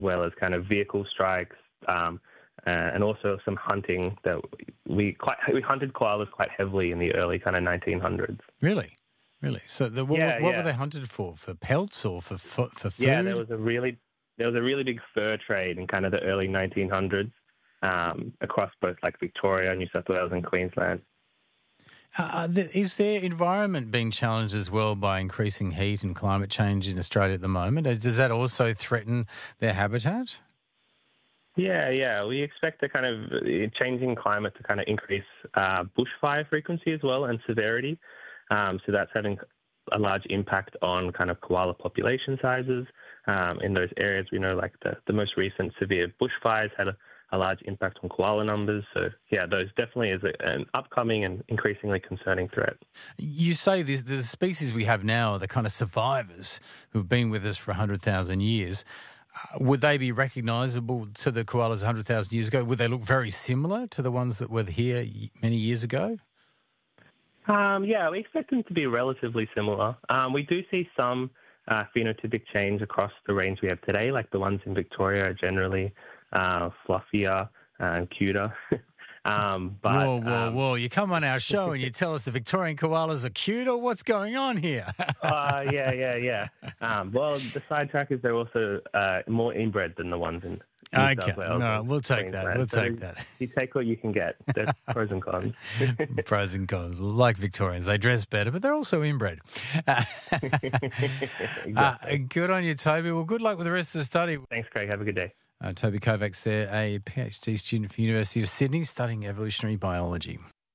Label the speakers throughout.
Speaker 1: well as kind of vehicle strikes, and also some hunting. That we hunted koalas quite heavily in the early kind of 1900s.
Speaker 2: Really? So what were they hunted for? For pelts or for food?
Speaker 1: Yeah, there was a really big fur trade in kind of the early 1900s across both like Victoria, New South Wales, and Queensland.
Speaker 2: Is their environment being challenged as well by increasing heat and climate change in Australia at the moment? Does that also threaten their habitat?
Speaker 1: Yeah. We expect the kind of changing climate to kind of increase bushfire frequency as well and severity. So that's having a large impact on kind of koala population sizes in those areas. We know like the most recent severe bushfires had a large impact on koala numbers. So, yeah, those definitely is an upcoming and increasingly concerning threat.
Speaker 2: You say the species we have now are the kind of survivors who've been with us for 100,000 years. Would they be recognisable to the koalas 100,000 years ago? Would they look very similar to the ones that were here many years ago?
Speaker 1: Yeah, we expect them to be relatively similar. We do see some phenotypic change across the range we have today, like the ones in Victoria are generally fluffier and cuter.
Speaker 2: Whoa. You come on our show and you tell us the Victorian koalas are cuter? What's going on here?
Speaker 1: Yeah. Well, the sidetrack is they're also more inbred than the ones in New South Wales.
Speaker 2: No, we'll take that.
Speaker 1: You take what you can get. There's pros and cons.
Speaker 2: Pros and cons. Like Victorians, they dress better, but they're also inbred.
Speaker 1: Exactly.
Speaker 2: Good on you, Toby. Well, good luck with the rest of the study.
Speaker 1: Thanks, Craig. Have a good day.
Speaker 2: Toby Kovacs there, a PhD student from University of Sydney studying evolutionary biology.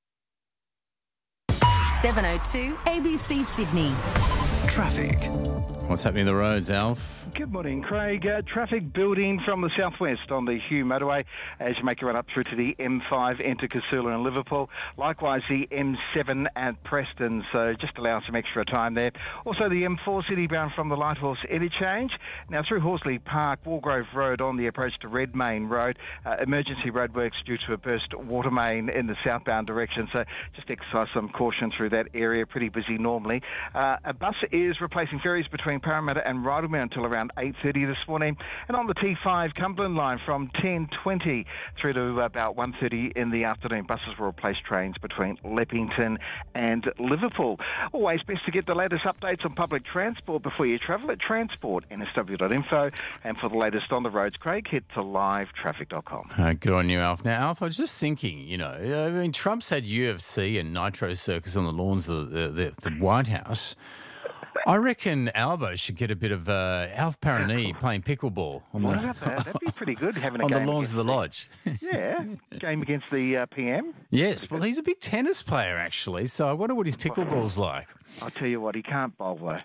Speaker 3: 7:02 ABC Sydney.
Speaker 4: Traffic.
Speaker 2: What's happening on the roads, Alf?
Speaker 5: Good morning, Craig. Traffic building from the southwest on the Hume motorway as you make your run up through to the M5, enter Casula and Liverpool. Likewise, the M7 at Preston, so just allow some extra time there. Also, the M4 citybound from the Lighthorse interchange. Now, through Horsley Park, Wargrove Road on the approach to Redmayne Road. Emergency roadworks due to a burst water main in the southbound direction, so just exercise some caution through that area. Pretty busy normally. A bus is replacing ferries between Parramatta and Rydalmere until around 8:30 this morning. And on the T5 Cumberland line from 10:20 through to about 1:30 in the afternoon, buses will replace trains between Leppington and Liverpool. Always best to get the latest updates on public transport before you travel at transport.nsw.info. And for the latest on the roads, Craig, head to livetraffic.com.
Speaker 2: Good on you, Alf. Now, Alf, I was just thinking, I mean, Trump's had UFC and Nitro Circus on the lawns of the White House. I reckon Albo should get a bit of Alf Parini playing pickleball.
Speaker 5: What about that? That'd be pretty good, having a
Speaker 2: on
Speaker 5: game
Speaker 2: the lawns of the lodge.
Speaker 5: Yeah, game against the PM.
Speaker 2: Yes, well, he's a big tennis player, actually, so I wonder what his pickleball's like.
Speaker 5: I'll tell you what, he can't bowl, though.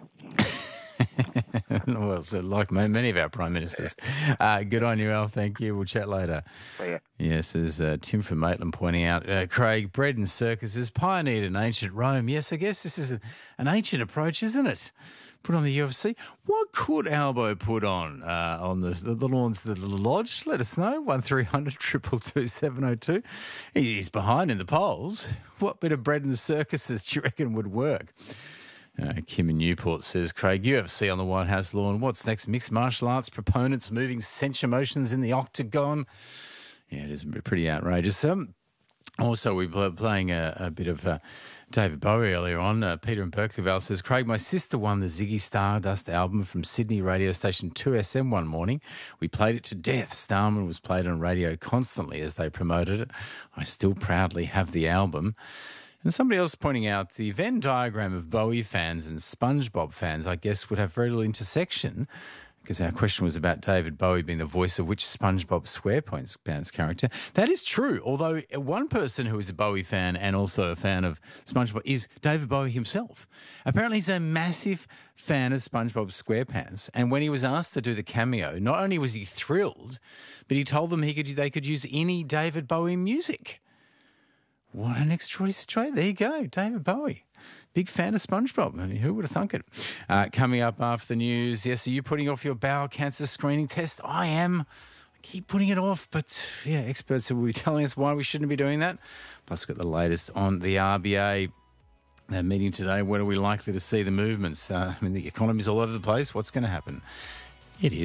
Speaker 2: Well, so like many of our Prime Ministers. Good on you, Al. Thank you. We'll chat later.
Speaker 5: See ya.
Speaker 2: Yes, as Tim from Maitland pointing out, Craig, bread and circuses pioneered in ancient Rome. Yes, I guess this is an ancient approach, isn't it? Put on the UFC. What could Albo put on the lawns of the lodge? Let us know. 1300 222 702. He's behind in the polls. What bit of bread and circuses do you reckon would work? Kim in Newport says, Craig, UFC on the White House lawn. What's next? Mixed martial arts proponents moving censure motions in the octagon. Yeah, it is pretty outrageous. Also, we were playing a bit of David Bowie earlier on. Peter in Berkeley Vale says, Craig, my sister won the Ziggy Stardust album from Sydney radio station 2SM one morning. We played it to death. Starman was played on radio constantly as they promoted it. I still proudly have the album. And somebody else pointing out the Venn diagram of Bowie fans and SpongeBob fans, I guess, would have very little intersection, because our question was about David Bowie being the voice of which SpongeBob SquarePants character. That is true, although one person who is a Bowie fan and also a fan of SpongeBob is David Bowie himself. Apparently he's a massive fan of SpongeBob SquarePants, and when he was asked to do the cameo, not only was he thrilled, but he told them they could use any David Bowie music. What an extraordinary situation. There you go, David Bowie. Big fan of SpongeBob. I mean, who would have thunk it? Coming up after the news, yes, are you putting off your bowel cancer screening test? I am. I keep putting it off, but yeah, experts will be telling us why we shouldn't be doing that. Plus, got the latest on the RBA. They're meeting today. When are we likely to see the movements? I mean, the economy's all over the place. What's going to happen? It is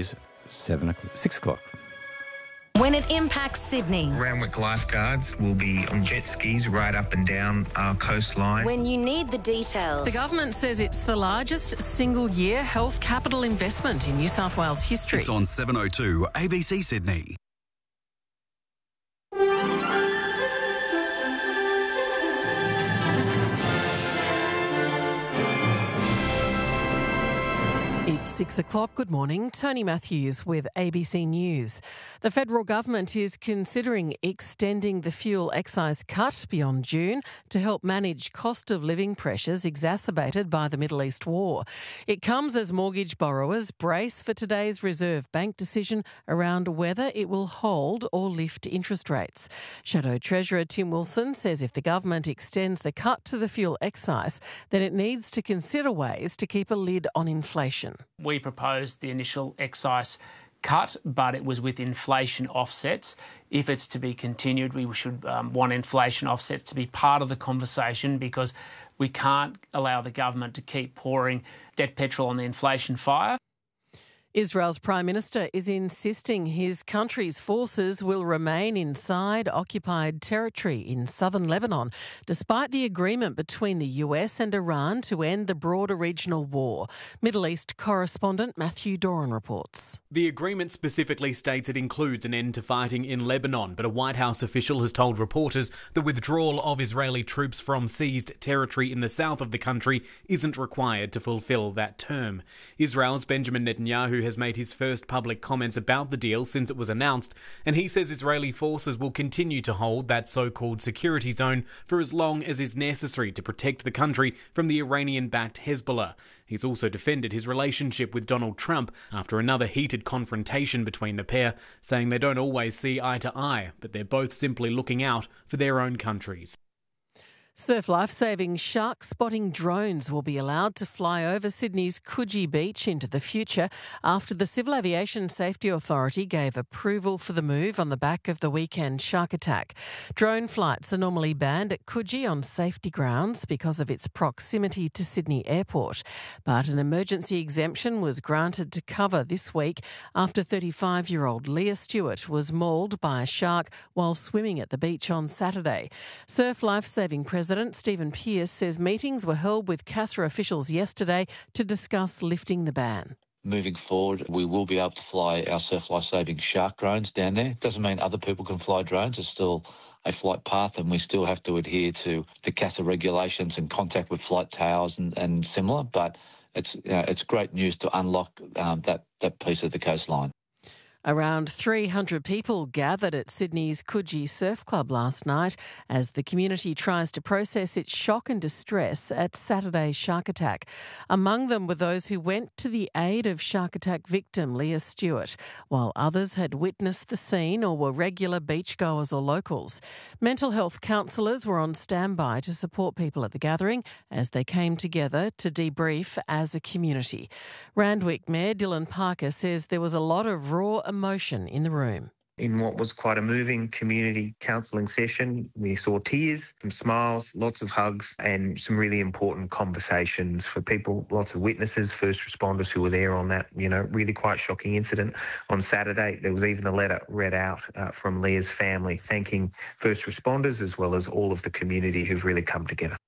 Speaker 2: 6 o'clock.
Speaker 3: When it impacts Sydney.
Speaker 4: Randwick lifeguards will be on jet skis right up and down our coastline.
Speaker 3: When you need the details.
Speaker 6: The government says it's the largest single-year health capital investment in New South Wales history.
Speaker 7: It's on 7:02 ABC Sydney.
Speaker 6: It's 6 o'clock. Good morning. Tony Matthews with ABC News. The federal government is considering extending the fuel excise cut beyond June to help manage cost of living pressures exacerbated by the Middle East war. It comes as mortgage borrowers brace for today's Reserve Bank decision around whether it will hold or lift interest rates. Shadow Treasurer Tim Wilson says if the government extends the cut to the fuel excise, then it needs to consider ways to keep a lid on inflation.
Speaker 8: We proposed the initial excise cut, but it was with inflation offsets. If it's to be continued, we should want inflation offsets to be part of the conversation, because we can't allow the government to keep pouring dead petrol on the inflation fire.
Speaker 6: Israel's Prime Minister is insisting his country's forces will remain inside occupied territory in southern Lebanon, despite the agreement between the US and Iran to end the broader regional war. Middle East correspondent Matthew Doran reports.
Speaker 9: The agreement specifically states it includes an end to fighting in Lebanon, but a White House official has told reporters the withdrawal of Israeli troops from seized territory in the south of the country isn't required to fulfill that term. Israel's Benjamin Netanyahu has made his first public comments about the deal since it was announced, and he says Israeli forces will continue to hold that so-called security zone for as long as is necessary to protect the country from the Iranian-backed Hezbollah. He's also defended his relationship with Donald Trump after another heated confrontation between the pair, saying they don't always see eye to eye, but they're both simply looking out for their own countries.
Speaker 6: Surf life-saving shark spotting drones will be allowed to fly over Sydney's Coogee Beach into the future after the Civil Aviation Safety Authority gave approval for the move on the back of the weekend shark attack. Drone flights are normally banned at Coogee on safety grounds because of its proximity to Sydney Airport, but an emergency exemption was granted to cover this week after 35-year-old Leah Stewart was mauled by a shark while swimming at the beach on Saturday. Surf life-saving President Stephen Pearce says meetings were held with CASA officials yesterday to discuss lifting the ban.
Speaker 10: Moving forward, we will be able to fly our surf life-saving shark drones down there. It doesn't mean other people can fly drones. It's still a flight path, and we still have to adhere to the CASA regulations and contact with flight towers and similar. But it's great news to unlock that piece of the coastline.
Speaker 6: Around 300 people gathered at Sydney's Coogee Surf Club last night as the community tries to process its shock and distress at Saturday's shark attack. Among them were those who went to the aid of shark attack victim Leah Stewart, while others had witnessed the scene or were regular beachgoers or locals. Mental health counsellors were on standby to support people at the gathering as they came together to debrief as a community. Randwick Mayor Dylan Parker says there was a lot of raw emotion in the room.
Speaker 4: In what was quite a moving community counselling session, we saw tears, some smiles, lots of hugs, and some really important conversations for people, lots of witnesses, first responders who were there on that, really quite shocking incident on Saturday. There was even a letter read out from Leah's family thanking first responders as well as all of the community who've really come together.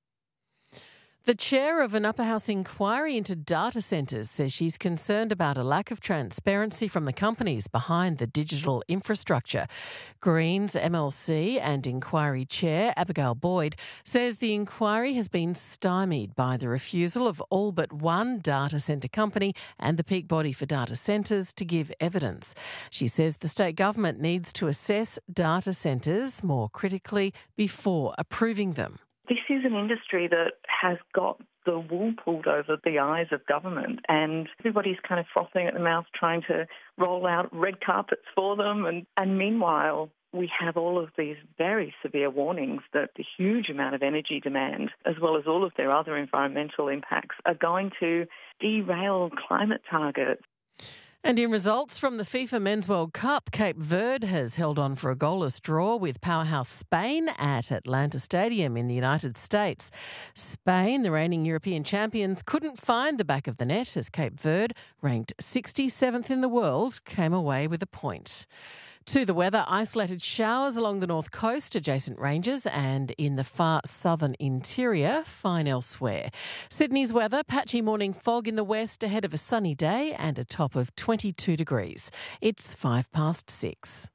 Speaker 6: The chair of an upper house inquiry into data centres says she's concerned about a lack of transparency from the companies behind the digital infrastructure. Greens MLC and inquiry chair Abigail Boyd says the inquiry has been stymied by the refusal of all but one data centre company and the peak body for data centres to give evidence. She says the state government needs to assess data centres more critically before approving them.
Speaker 11: This is an industry that has got the wool pulled over the eyes of government, and everybody's kind of frothing at the mouth trying to roll out red carpets for them. And meanwhile, we have all of these very severe warnings that the huge amount of energy demand, as well as all of their other environmental impacts, are going to derail climate targets.
Speaker 6: And in results from the FIFA Men's World Cup, Cape Verde has held on for a goalless draw with powerhouse Spain at Atlanta Stadium in the United States. Spain, the reigning European champions, couldn't find the back of the net as Cape Verde, ranked 67th in the world, came away with a point. To the weather, isolated showers along the north coast, adjacent ranges, and in the far southern interior, fine elsewhere. Sydney's weather, patchy morning fog in the west ahead of a sunny day and a top of 22 degrees. It's 6:05.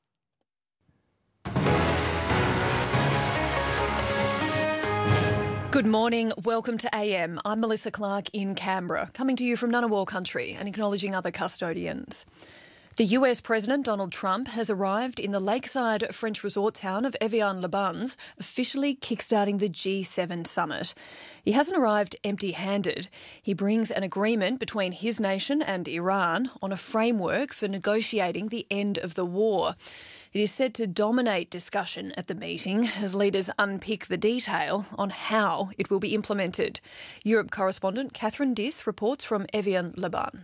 Speaker 12: Good morning, welcome to AM. I'm Melissa Clark in Canberra, coming to you from Ngunnawal country and acknowledging other custodians. The US President Donald Trump has arrived in the lakeside French resort town of Evian-les-Bains, officially kickstarting the G7 summit. He hasn't arrived empty-handed. He brings an agreement between his nation and Iran on a framework for negotiating the end of the war. It is said to dominate discussion at the meeting as leaders unpick the detail on how it will be implemented. Europe correspondent Catherine Diss reports from Evian-les-Bains.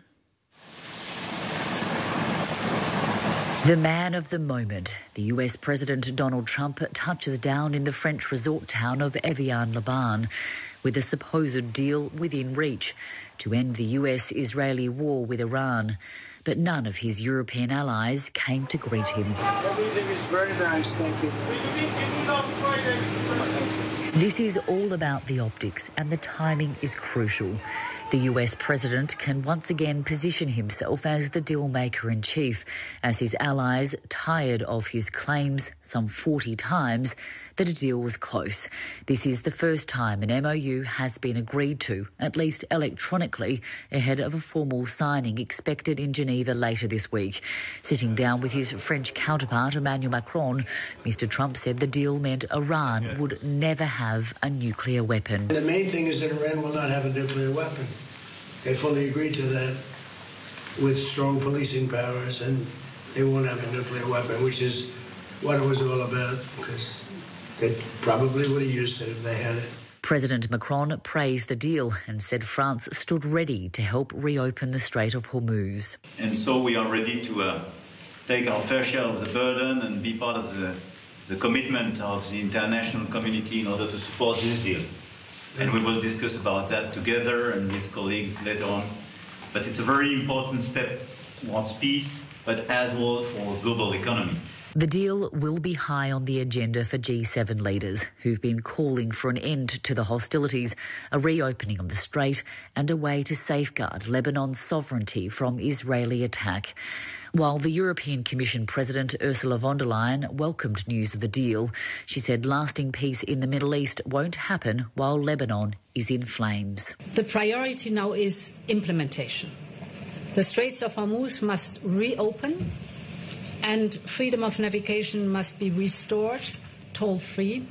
Speaker 13: The man of the moment, the US President Donald Trump touches down in the French resort town of Evian-les-Bains with a supposed deal within reach to end the US-Israeli war with Iran. But none of his European allies came to greet him.
Speaker 14: Everything is very nice, thank you.
Speaker 13: This is all about the optics, and the timing is crucial. The US President can once again position himself as the deal-maker-in-chief, as his allies, tired of his claims some 40 times that a deal was close. This is the first time an MOU has been agreed to, at least electronically, ahead of a formal signing expected in Geneva later this week. Sitting down with his French counterpart, Emmanuel Macron, Mr Trump said the deal meant Iran would never have a nuclear weapon.
Speaker 14: The main thing is that Iran will not have a nuclear weapon. They fully agreed to that with strong policing powers, and they won't have a nuclear weapon, which is what it was all about, because they probably would have used it if they had it.
Speaker 13: President Macron praised the deal and said France stood ready to help reopen the Strait of Hormuz.
Speaker 15: And so we are ready to take our fair share of the burden and be part of the commitment of the international community in order to support this deal. And we will discuss about that together and with colleagues later on. But it's a very important step towards peace, but as well for global economy.
Speaker 13: The deal will be high on the agenda for G7 leaders who've been calling for an end to the hostilities, a reopening of the strait and a way to safeguard Lebanon's sovereignty from Israeli attack. While the European Commission President Ursula von der Leyen welcomed news of the deal, she said lasting peace in the Middle East won't happen while Lebanon is in flames.
Speaker 16: The priority now is implementation. The Straits of Hormuz must reopen and freedom of navigation must be restored, toll-free.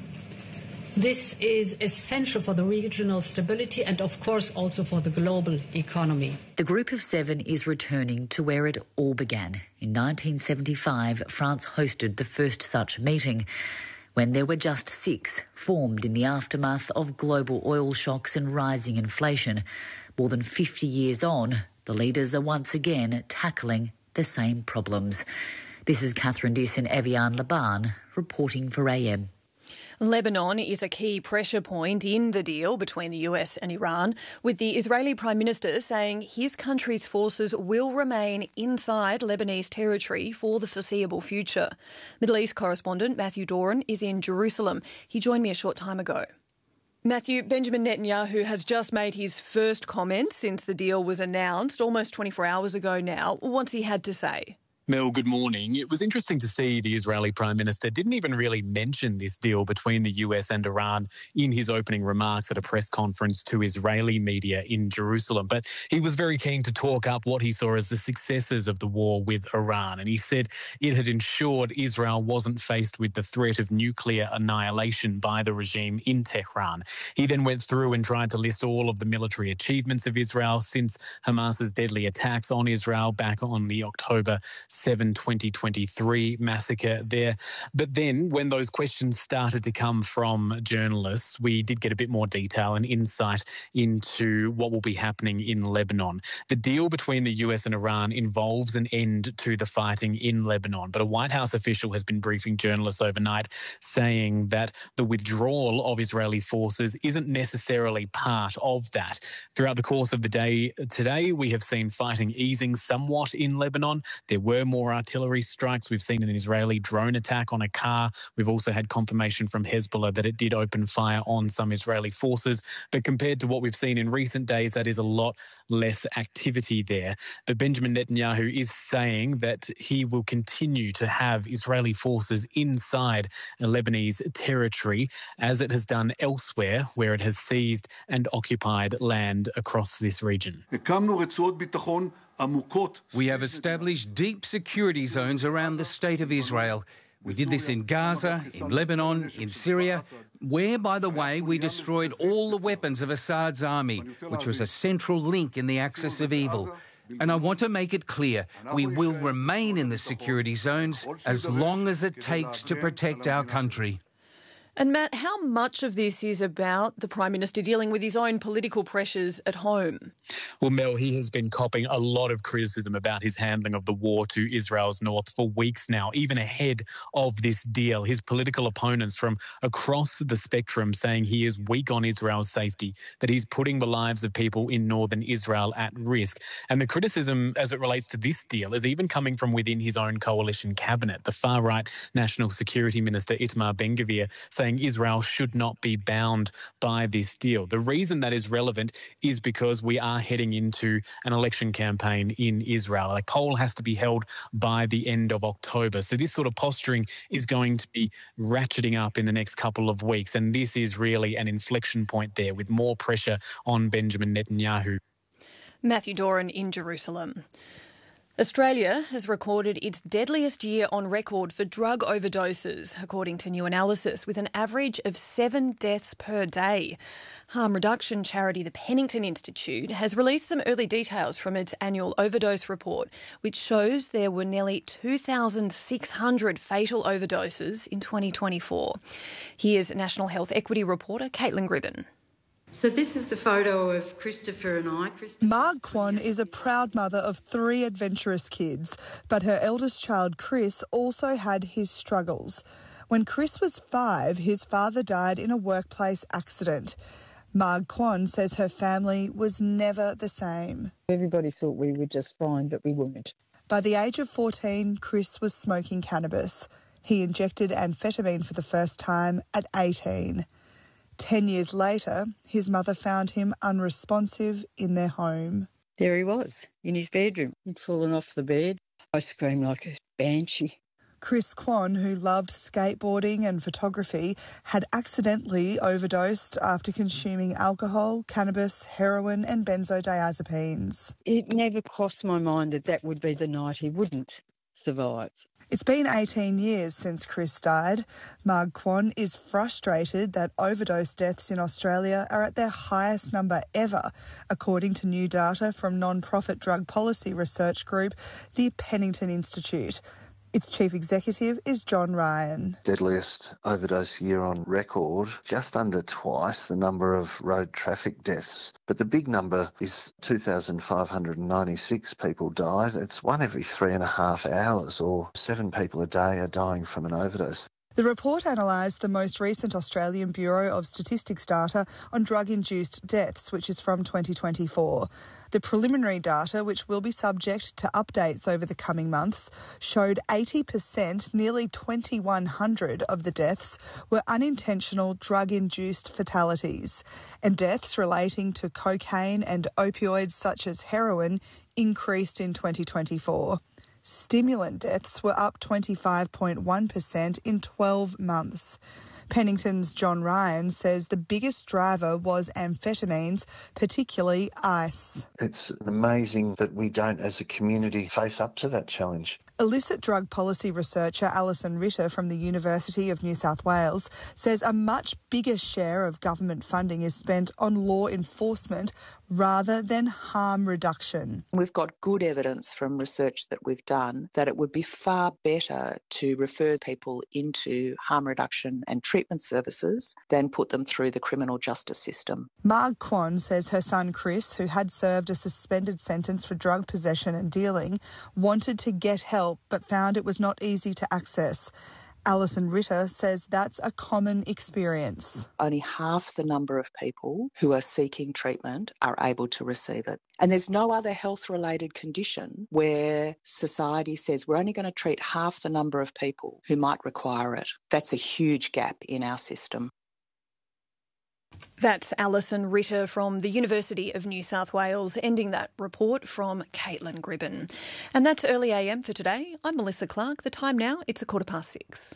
Speaker 16: This is essential for the regional stability and, of course, also for the global economy.
Speaker 13: The Group of Seven is returning to where it all began. In 1975, France hosted the first such meeting, when there were just 6, formed in the aftermath of global oil shocks and rising inflation. More than 50 years on, the leaders are once again tackling the same problems. This is Catherine Diss in Evian-les-Bains, reporting for AM.
Speaker 12: Lebanon is a key pressure point in the deal between the US and Iran, with the Israeli Prime Minister saying his country's forces will remain inside Lebanese territory for the foreseeable future. Middle East correspondent Matthew Doran is in Jerusalem. He joined me a short time ago. Matthew, Benjamin Netanyahu has just made his first comment since the deal was announced almost 24 hours ago now. What's he had to say?
Speaker 17: Mel, good morning. It was interesting to see the Israeli Prime Minister didn't even really mention this deal between the US and Iran in his opening remarks at a press conference to Israeli media in Jerusalem. But he was very keen to talk up what he saw as the successes of the war with Iran. And he said it had ensured Israel wasn't faced with the threat of nuclear annihilation by the regime in Tehran. He then went through and tried to list all of the military achievements of Israel since Hamas's deadly attacks on Israel back on the October 7/2023 massacre there. But then when those questions started to come from journalists, we did get a bit more detail and insight into what will be happening in Lebanon. The deal between the US and Iran involves an end to the fighting in Lebanon, but a White House official has been briefing journalists overnight saying that the withdrawal of Israeli forces isn't necessarily part of that. Throughout the course of the day today, we have seen fighting easing somewhat in Lebanon. There were more artillery strikes. We've seen an Israeli drone attack on a car. We've also had confirmation from Hezbollah that it did open fire on some Israeli forces. But compared to what we've seen in recent days, that is a lot less activity there. But Benjamin Netanyahu is saying that he will continue to have Israeli forces inside Lebanese territory, as it has done elsewhere, where it has seized and occupied land across this region.
Speaker 18: We have established deep security zones around the state of Israel. We did this in Gaza, in Lebanon, in Syria, where, by the way, we destroyed all the weapons of Assad's army, which was a central link in the axis of evil. And I want to make it clear, we will remain in the security zones as long as it takes to protect our country.
Speaker 12: And Matt, how much of this is about the Prime Minister dealing with his own political pressures at home?
Speaker 17: Well, Mel, he has been copping a lot of criticism about his handling of the war to Israel's north for weeks now, even ahead of this deal. His political opponents from across the spectrum saying he is weak on Israel's safety, that he's putting the lives of people in northern Israel at risk. And the criticism as it relates to this deal is even coming from within his own coalition cabinet. The far-right National Security Minister Itamar Ben-Gvir saying Israel should not be bound by this deal. The reason that is relevant is because we are heading into an election campaign in Israel. A poll has to be held by the end of October. So this sort of posturing is going to be ratcheting up in the next couple of weeks. And this is really an inflection point there with more pressure on Benjamin Netanyahu.
Speaker 12: Matthew Doran in Jerusalem. Australia has recorded its deadliest year on record for drug overdoses, according to new analysis, with an average of 7 deaths per day. Harm reduction charity the Pennington Institute has released some early details from its annual overdose report, which shows there were nearly 2,600 fatal overdoses in 2024. Here's National Health Equity reporter Caitlin Gribben.
Speaker 19: So this is the photo of Christopher and I.
Speaker 20: Marg Kwon is a proud mother of 3 adventurous kids, but her eldest child, Chris, also had his struggles. When Chris was 5, his father died in a workplace accident. Marg Kwon says her family was never the same.
Speaker 21: Everybody thought we were just fine, but we weren't.
Speaker 20: By the age of 14, Chris was smoking cannabis. He injected amphetamine for the first time at 18. 10 years later, his mother found him unresponsive in their home.
Speaker 21: There he was, in his bedroom. He'd fallen off the bed. I screamed like a banshee.
Speaker 20: Chris Kwon, who loved skateboarding and photography, had accidentally overdosed after consuming alcohol, cannabis, heroin and benzodiazepines.
Speaker 21: It never crossed my mind that that would be the night he wouldn't survive.
Speaker 20: It's been 18 years since Chris died. Marg Kwon is frustrated that overdose deaths in Australia are at their highest number ever, according to new data from non-profit drug policy research group, the Pennington Institute. Its chief executive is John Ryan.
Speaker 22: Deadliest overdose year on record, just under twice the number of road traffic deaths. But the big number is 2,596 people died. It's 1 every 3.5 hours, or 7 people a day are dying from an overdose.
Speaker 20: The report analysed the most recent Australian Bureau of Statistics data on drug-induced deaths, which is from 2024. The preliminary data, which will be subject to updates over the coming months, showed 80%, nearly 2,100 of the deaths were unintentional drug-induced fatalities, and deaths relating to cocaine and opioids such as heroin increased in 2024. Stimulant deaths were up 25.1% in 12 months. Pennington's John Ryan says the biggest driver was amphetamines, particularly ice.
Speaker 22: It's amazing that we don't, as a community, face up to that challenge.
Speaker 20: Illicit drug policy researcher Alison Ritter from the University of New South Wales says a much bigger share of government funding is spent on law enforcement rather than harm reduction.
Speaker 1: We've got good evidence from research that we've done that it would be far better to refer people into harm reduction and treatment services than put them through the criminal justice system.
Speaker 20: Marg Kwon says her son Chris, who had served a suspended sentence for drug possession and dealing, wanted to get help but found it was not easy to access. Alison Ritter says that's a common experience.
Speaker 1: Only half the number of people who are seeking treatment are able to receive it. And there's no other health-related condition where society says we're only going to treat half the number of people who might require it. That's a huge gap in our system.
Speaker 12: That's Alison Ritter from the University of New South Wales, ending that report from Caitlin Gribben. And that's Early AM for today. I'm Melissa Clark. The time now, it's 6:15.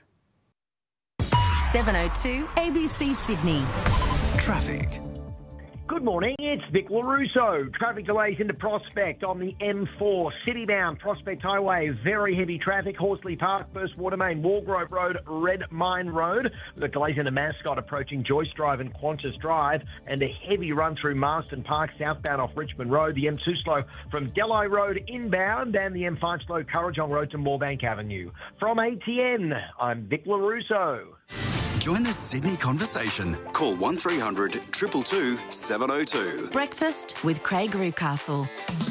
Speaker 3: 7:02 ABC Sydney.
Speaker 7: Traffic.
Speaker 5: Good morning, it's Vic LaRusso. Traffic delays into Prospect on the M4, city-bound Prospect Highway. Very heavy traffic, Horsley Park, First Watermain, Walgrove Road, Red Mine Road. The delays into Mascot approaching Joyce Drive and Qantas Drive, and a heavy run through Marston Park, southbound off Richmond Road. The M2 slow from Delhi Road inbound, and the M5 slow Currajong Road to Moorebank Avenue. From ATN, I'm Vic LaRusso.
Speaker 7: Join the Sydney conversation. Call 1300 222 702.
Speaker 3: Breakfast with Craig Rucastle.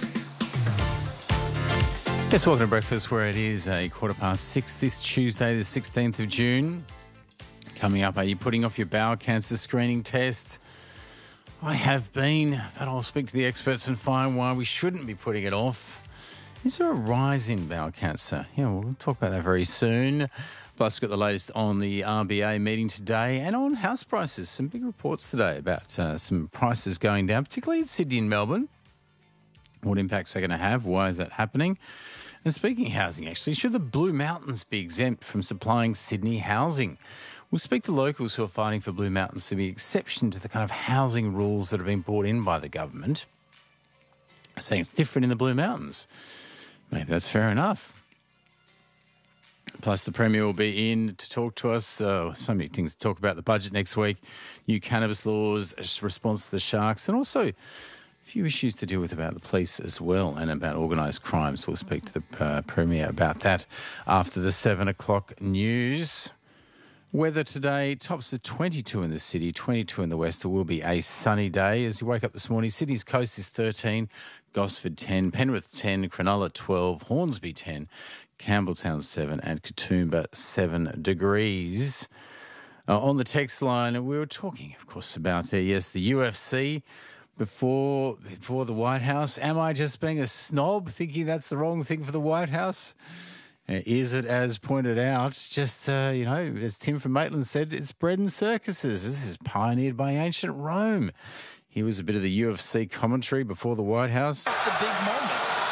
Speaker 2: Yes, welcome to Breakfast, where it is 6:15 this Tuesday, the 16th of June. Coming up, are you putting off your bowel cancer screening test? I have been, but I'll speak to the experts and find why we shouldn't be putting it off. Is there a rise in bowel cancer? Yeah, we'll talk about that very soon. Plus, we've got the latest on the RBA meeting today and on house prices. Some big reports today about some prices going down, particularly in Sydney and Melbourne. What impacts they're going to have? Why is that happening? And speaking of housing, actually, should the Blue Mountains be exempt from supplying Sydney housing? We'll speak to locals who are fighting for Blue Mountains to be an exception to the kind of housing rules that have been brought in by the government, saying it's different in the Blue Mountains. Maybe that's fair enough. Plus, the Premier will be in to talk to us. So many things to talk about. The budget next week, new cannabis laws, response to the sharks, and also a few issues to deal with about the police as well and about organised crime. So we'll speak to the Premier about that after the 7 o'clock news. Weather today, tops of 22 in the city, 22 in the west. It will be a sunny day. As you wake up this morning, Sydney's coast is 13, Gosford 10, Penrith 10, Cronulla 12, Hornsby 10, Campbelltown 7 and Katoomba 7 degrees. On the text line, we were talking, of course, about, the UFC before the White House. Am I just being a snob, thinking that's the wrong thing for the White House? Is it, as pointed out, just, as Tim from Maitland said, it's bread and circuses. This is pioneered by ancient Rome. Here was a bit of the UFC commentary before the White House.
Speaker 23: It's the big moment.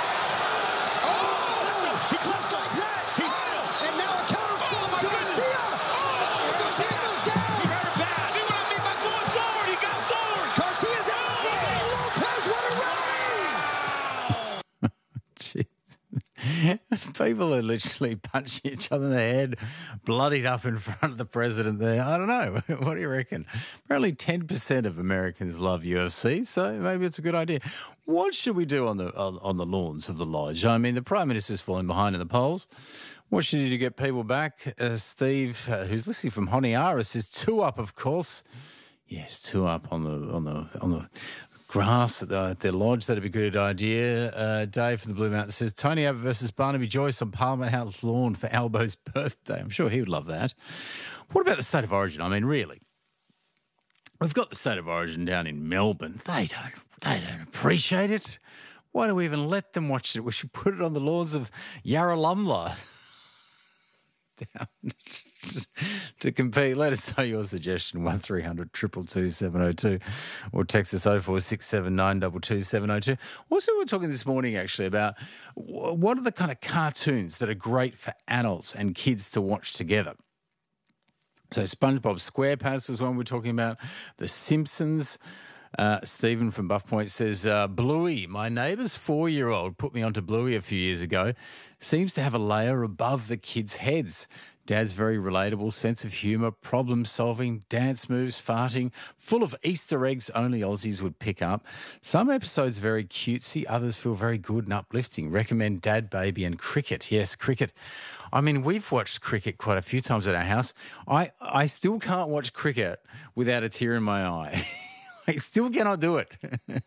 Speaker 2: People are literally punching each other in the head, bloodied up in front of the president there. I don't know. What do you reckon? Apparently 10% of Americans love UFC, so maybe it's a good idea. What should we do on the lawns of the Lodge? I mean, the Prime Minister's falling behind in the polls. What should we do to get people back? Steve, who's listening from Honiara, says 2 up, of course. Yes, 2 up on the grass at their lodge. That'd be a good idea. Dave from the Blue Mountains says Tony Abbott versus Barnaby Joyce on Parliament House lawn for Albo's birthday. I'm sure he would love that. What about the State of Origin? I mean, really, we've got the State of Origin down in Melbourne. They don't appreciate it. Why do we even let them watch it? We should put it on the lawns of Yarralumla. Down to compete. Let us know your suggestion, 1300 222 702, or text us 0467 922 702. Also, we're talking this morning actually about what are the kind of cartoons that are great for adults and kids to watch together. So SpongeBob SquarePants was one we're talking about. The Simpsons. Stephen from Buff Point says, Bluey, my neighbour's 4-year-old put me onto Bluey a few years ago. Seems to have a layer above the kids' heads. Dad's very relatable, sense of humour, problem solving, dance moves, farting, full of Easter eggs only Aussies would pick up. Some episodes very cutesy, others feel very good and uplifting. Recommend Dad, Baby and Cricket. Yes, Cricket. I mean, we've watched Cricket quite a few times at our house. I still can't watch Cricket without a tear in my eye. I still cannot do it.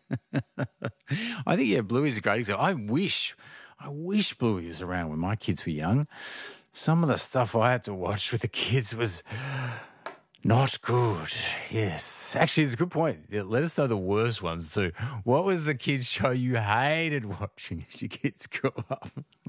Speaker 2: I think, Bluey's a great example. I wish Bluey was around when my kids were young. Some of the stuff I had to watch with the kids was not good. Yes. Actually, it's a good point. Let us know the worst ones too. What was the kids' show you hated watching as your kids grew up?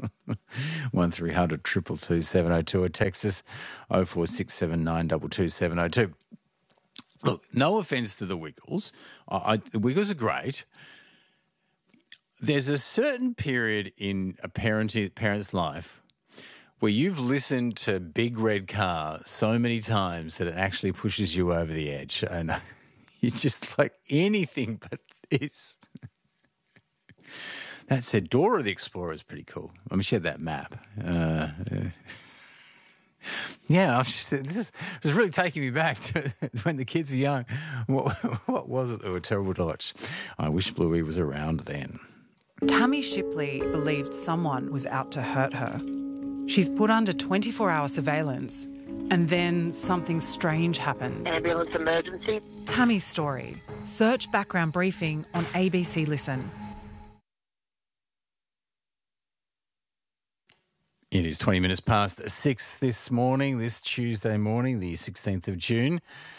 Speaker 2: 1300 222 702 or text us 0467 922 702. Look, no offence to the Wiggles. The Wiggles are great. There's a certain period in a parent's life where you've listened to Big Red Car so many times that it actually pushes you over the edge. And you're just like anything but this. That said, Dora the Explorer is pretty cool. I mean, she had that map. Yeah, this was really taking me back to when the kids were young. What was it that were terrible to watch? I wish Bluey was around then.
Speaker 8: Tammy Shipley believed someone was out to hurt her. She's put under 24-hour surveillance, and then something strange happens.
Speaker 9: Ambulance emergency.
Speaker 8: Tammy's story. Search background briefing on ABC Listen.
Speaker 2: It is 20 minutes past 6 this Tuesday morning, the 16th of June.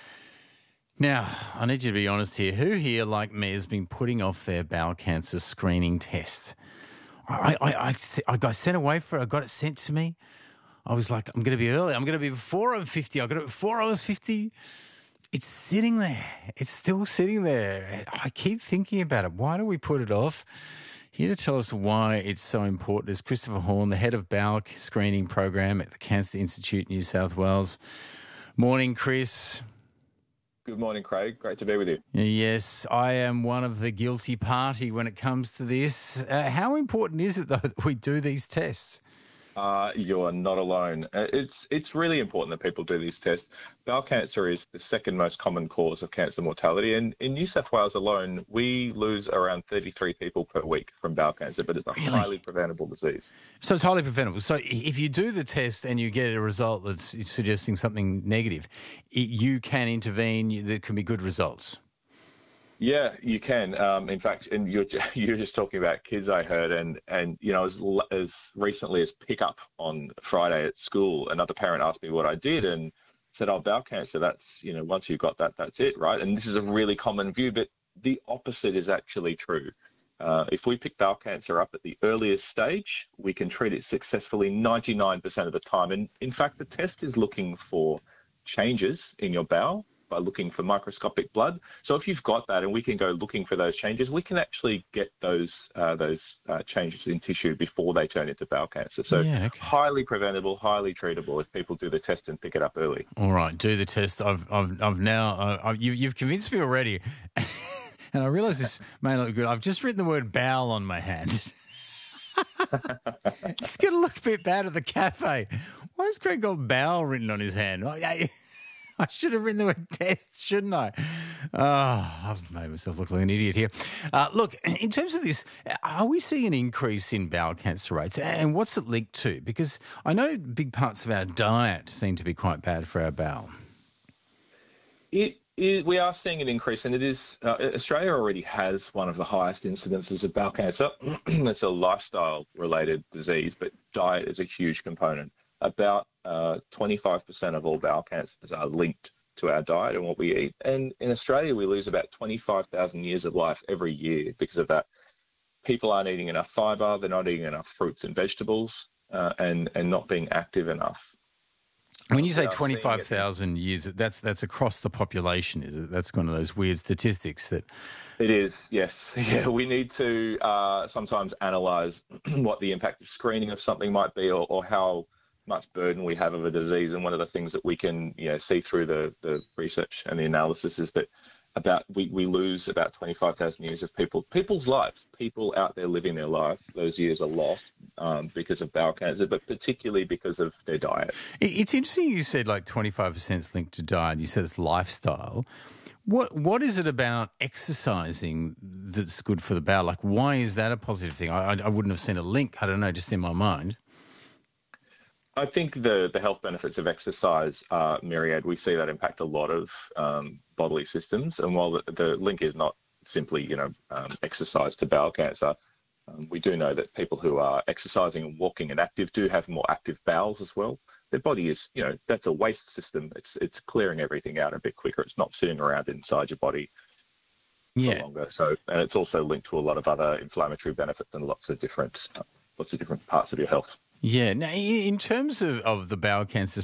Speaker 2: Now, I need you to be honest here. Who here, like me, has been putting off their bowel cancer screening test? I got sent away for it. I got it sent to me. I was like, I'm going to be early. I'm going to be before I'm 50. I got it before I was 50. It's sitting there. It's still sitting there. I keep thinking about it. Why do we put it off? Here to tell us why it's so important is Christopher Horn, the head of bowel screening program at the Cancer Institute, New South Wales. Morning, Chris.
Speaker 23: Good morning, Craig. Great to be with you.
Speaker 2: Yes, I am one of the guilty party when it comes to this. How important is it, though, that we do these tests?
Speaker 23: You're not alone. It's really important that people do these tests. Bowel cancer is the second most common cause of cancer mortality. And in New South Wales alone, we lose around 33 people per week from bowel cancer, but it's a highly preventable disease.
Speaker 2: So it's highly preventable. So if you do the test and you get a result that's suggesting something negative, you can intervene. There can be good results.
Speaker 23: Yeah, you can. In fact, and you're just talking about kids, I heard, and you know, as recently as pick-up on Friday at school, another parent asked me what I did and said, "Oh, bowel cancer. That's, you know, once you've got that, that's it, right?" And this is a really common view, but the opposite is actually true. If we pick bowel cancer up at the earliest stage, we can treat it successfully 99% of the time. And in fact, the test is looking for changes in your bowel by looking for microscopic blood. So if you've got that and we can go looking for those changes, we can actually get those changes in tissue before they turn into bowel cancer. So highly preventable, highly treatable if people do the test and pick it up early.
Speaker 2: All right, do the test. I've now you've convinced me already, and I realise this may not look good. I've just written the word bowel on my hand. It's going to look a bit bad at the cafe. Why has Greg got bowel written on his hand? I should have written the word test, shouldn't I? Oh, I've made myself look like an idiot here. Look, in terms of this, are we seeing an increase in bowel cancer rates? And what's it linked to? Because I know big parts of our diet seem to be quite bad for our bowel.
Speaker 23: We are seeing an increase, and it is Australia already has one of the highest incidences of bowel cancer. It's a lifestyle-related disease, but diet is a huge component. About 25% of all bowel cancers are linked to our diet and what we eat. And in Australia, we lose about 25,000 years of life every year because of that. People aren't eating enough fibre, they're not eating enough fruits and vegetables, and not being active enough.
Speaker 2: When you say 25,000 years, that's across the population, is it? That's one of those weird statistics that...
Speaker 23: It is, yes. Yeah, we need to sometimes analyse what the impact of screening of something might be, or how much burden we have of a disease. And one of the things that we can see through the research and the analysis is that we lose about 25,000 years of people's lives. People out there living their life, those years are lost because of bowel cancer, but particularly because of their diet.
Speaker 2: It's interesting you said like 25% is linked to diet. You said it's lifestyle. What is it about exercising that's good for the bowel? Like, why is that a positive thing? I wouldn't have seen a link. I don't know, just in my mind.
Speaker 23: I think the health benefits of exercise are myriad. We see that impact a lot of bodily systems. And while the link is not simply, exercise to bowel cancer, we do know that people who are exercising and walking and active do have more active bowels as well. Their body is, that's a waste system. It's clearing everything out a bit quicker. It's not sitting around inside your body for longer. So, and it's also linked to a lot of other inflammatory benefits and lots of different parts of your health.
Speaker 2: Yeah. Now, in terms of the bowel cancer